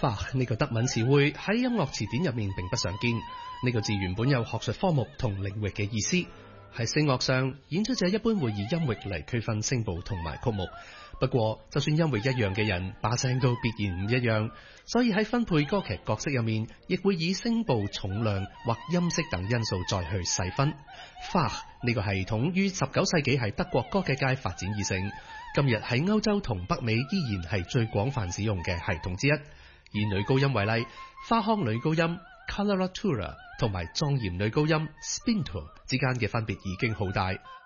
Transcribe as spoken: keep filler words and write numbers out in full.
Fach 呢個德文詞彙喺音樂詞典入面並不常見，呢、這個字原本有學術科目同領域嘅意思。喺聲樂上，演出者一般會以音域嚟區分聲部同埋曲目。不過，就算音域一樣嘅人，把聲都必然唔一樣，所以喺分配歌劇角色入面，亦會以聲部重量或音色等因素再去細分。Fach 呢個系統於十九世紀喺德國歌劇界發展而成，今日喺歐洲同北美依然係最廣泛使用嘅系統之一。以女高音為例，花腔女高音 coloratura 同埋莊嚴女高音 spinto 之間嘅分別已經好大。